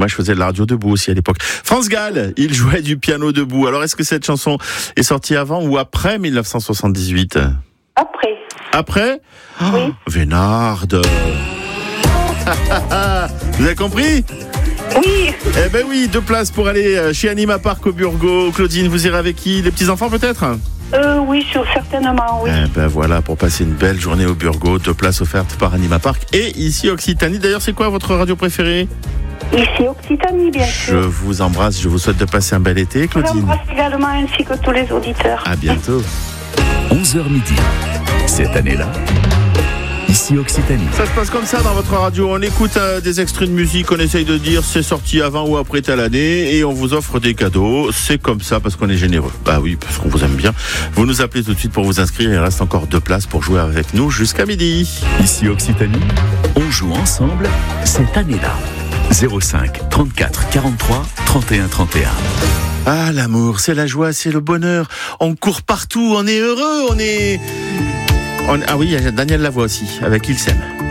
Moi, je faisais de la radio debout aussi à l'époque. France Gall, il jouait du piano debout. Alors, est-ce que cette chanson est sortie avant ou après 1978 ? Après. Après ? Oui. Vénarde. Vous avez compris ? Oui. Eh ben oui, 2 places pour aller chez Anima Park au Burgo. Claudine, vous irez avec qui ? Les petits-enfants peut-être ? Oui, certainement, oui. Eh ben voilà, pour passer une belle journée au Burgo, 2 places offertes par Anima Park. Et ici Occitanie, d'ailleurs c'est quoi votre radio préférée ? Ici Occitanie, bien sûr. Je vous embrasse, je vous souhaite de passer un bel été, Je Claudine. l'embrasse également ainsi que tous les auditeurs. À bientôt. 11h midi. Cette année-là, ici Occitanie. Ça se passe comme ça dans votre radio, on écoute des extraits de musique, on essaye de dire c'est sorti avant ou après telle année et on vous offre des cadeaux, c'est comme ça parce qu'on est généreux. Bah oui, parce qu'on vous aime bien. Vous nous appelez tout de suite pour vous inscrire, il reste encore 2 places pour jouer avec nous jusqu'à midi. Ici Occitanie, on joue ensemble cette année-là. 05 34 43 31 31. Ah, l'amour, c'est la joie, c'est le bonheur. On court partout, on est heureux, Ah oui, il y a Daniel Lavoie aussi, avec Il s'aime.